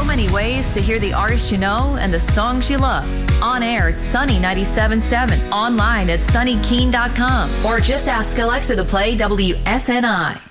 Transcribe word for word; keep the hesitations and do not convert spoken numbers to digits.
many ways to hear the artists you know and the songs you love. On air at Sunny ninety-seven point seven, online at sunny keen dot com, or just ask Alexa to play W S N I.